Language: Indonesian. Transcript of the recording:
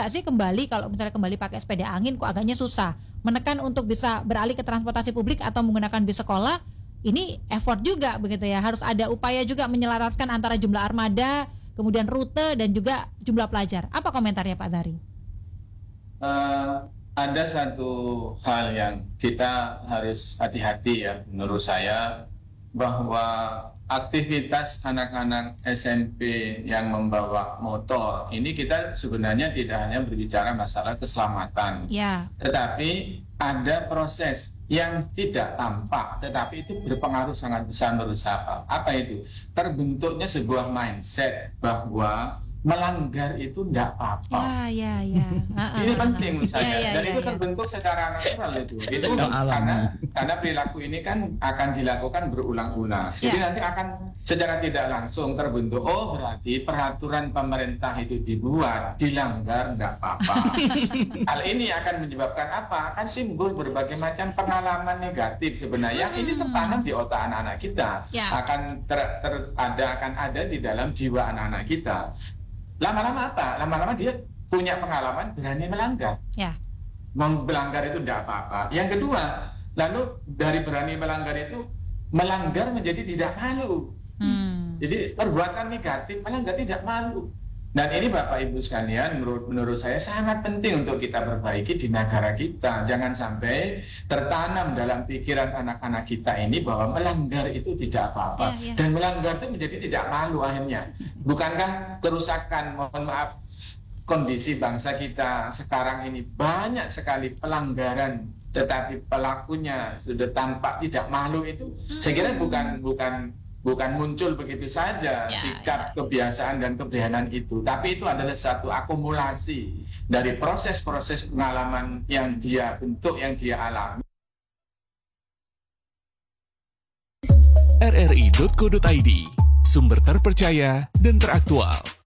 nggak sih kembali, kalau misalnya kembali pakai sepeda angin kok agaknya susah. Menekan untuk bisa beralih ke transportasi publik atau menggunakan bis sekolah, ini effort juga begitu ya. Harus ada upaya juga menyelaraskan antara jumlah armada, kemudian rute dan juga jumlah pelajar. Apa komentarnya Pak Zari? Ada satu hal yang kita harus hati-hati ya menurut saya, bahwa aktivitas anak-anak SMP yang membawa motor ini kita sebenarnya tidak hanya berbicara masalah keselamatan, Ya. tetapi ada proses yang tidak tampak tetapi itu berpengaruh sangat besar menurut saya. Apa itu? Terbentuknya sebuah mindset bahwa melanggar itu tidak apa-apa. Ya. Ini penting menurut saya, dan itu Ya. terbentuk secara natural itu Yang alami. karena perilaku ini kan akan dilakukan berulang-ulang. Jadi nanti akan secara tidak langsung terbentuk. Oh, berarti peraturan pemerintah itu dibuat, dilanggar tidak apa-apa. Hal ini akan menyebabkan apa? Akan timbul berbagai macam pengalaman negatif sebenarnya. Ini tertanam di otak anak-anak kita. Akan akan ada di dalam jiwa anak-anak kita. Lama-lama apa? Lama-lama dia punya pengalaman berani melanggar. Ya. Melanggar itu tidak apa-apa. Yang kedua, lalu dari berani melanggar itu, melanggar menjadi tidak malu. Jadi perbuatan negatif melanggar tidak malu. Dan ini Bapak Ibu sekalian, menurut saya sangat penting untuk kita perbaiki di negara kita. Jangan sampai tertanam dalam pikiran anak-anak kita ini bahwa melanggar itu tidak apa-apa. Dan melanggar itu menjadi tidak malu akhirnya. Bukankah kerusakan, mohon maaf, kondisi bangsa kita sekarang ini banyak sekali pelanggaran, tetapi pelakunya sudah tampak tidak malu itu. Saya kira bukan muncul begitu saja sikap, kebiasaan dan keberanian itu, tapi itu adalah satu akumulasi dari proses-proses pengalaman yang dia bentuk, yang dia alami. rri.co.id, sumber terpercaya dan teraktual.